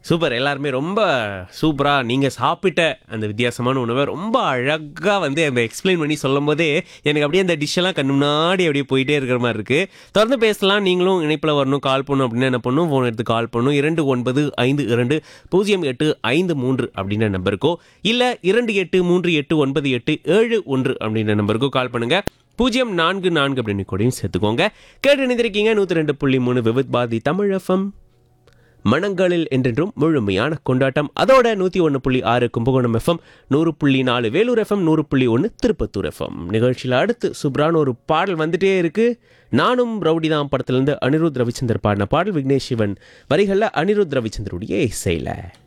Super. எல்லாருமே ரொம்ப சூப்பராக நீங்கள் சாப்பிட்ட அந்த வித்தியாசமான உணவை ரொம்ப அழகாக வந்து அந்த எக்ஸ்பிளைன் பண்ணி சொல்லும் போதே எனக்கு அப்படியே அந்த டிஷ்ஷெல்லாம் கண்ணு முன்னாடி அப்படியே போயிட்டே இருக்கிற மாதிரி இருக்குது. தொடர்ந்து பேசலாம். நீங்களும் இணைப்பில் வரணும், கால் பண்ணணும் அப்படின்னா என்ன பண்ணணும், ஃபோன் எடுத்து கால் பண்ணணும். 29520853 அப்படின்ற நம்பருக்கோ இல்லை 28389871 அப்படின்ற நம்பருக்கோ கால் பண்ணுங்கள். 044 அப்படின்னு கூடயும் சேர்த்துக்கோங்க. கேட்டு இணைந்திருக்கீங்க 102.3 விவித் பாரதி தமிழ் எஃப்எம். மனங்களில் என்றென்றும் முழுமையான கொண்டாட்டம். அதோட 101.6 Kumbakonam FM, 100.4 Vellore FM, 100.1 Tirupattur FM. நிகழ்ச்சியில் அடுத்து சூப்பரான ஒரு பாடல் வந்துட்டே இருக்கு. நானும் ரவுடிதான் படத்திலிருந்து அனிருத் ரவிச்சந்தர் பாடின பாடல். விக்னேஷ் சிவன் வரிகளில், அனிருத் ரவிச்சந்தருடைய இசையில்.